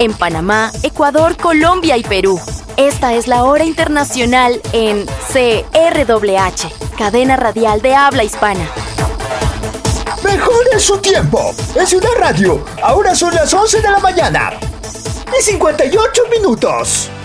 en Panamá, Ecuador, Colombia y Perú. Esta es la hora internacional en CRWH, cadena radial de habla hispana. Mejore su tiempo. En Ciudad Radio, ahora son las 11 de la mañana y 58 minutos.